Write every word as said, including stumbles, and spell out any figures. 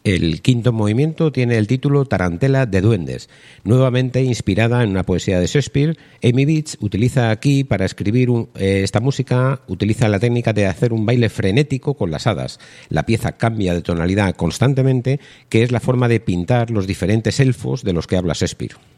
El quinto movimiento tiene el título Tarantela de duendes. Nuevamente inspirada en una poesía de Shakespeare, Amy Beach utiliza aquí para escribir un, eh, esta música, utiliza la técnica de hacer un baile frenético con las hadas. La pieza cambia de tonalidad constantemente, que es la forma de pintar los diferentes elfos de los que habla Shakespeare.